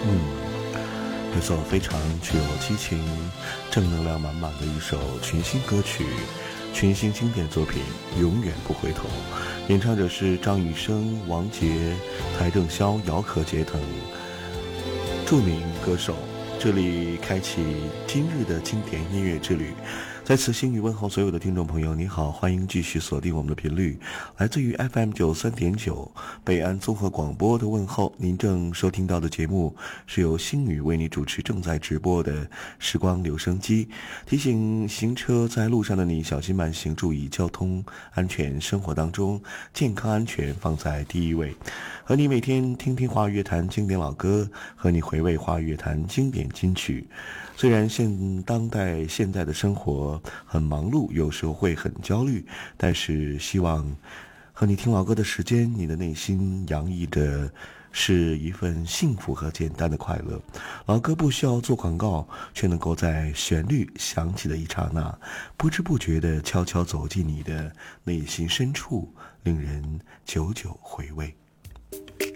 一首非常具有激情、正能量满满的一首群星歌曲，群星经典作品《永远不回头》，演唱者是张雨生、王杰、邰正宵、姚可杰等著名歌手。这里开启今日的经典音乐之旅，在此心语问候所有的听众朋友，你好，欢迎继续锁定我们的频率，来自于 FM 93.9北安综合广播的问候。您正收听到的节目是由心语为你主持，正在直播的时光留声机，提醒行车在路上的你小心慢行，注意交通安全，生活当中健康安全放在第一位。和你每天听听华语乐坛经典老歌，和你回味华语乐坛经典金曲。虽然当代现在的生活很忙碌，有时候会很焦虑，但是希望和你听老歌的时间，你的内心洋溢的是一份幸福和简单的快乐。老歌不需要做广告，却能够在旋律响起的一刹那，不知不觉地悄悄走进你的内心深处，令人久久回味。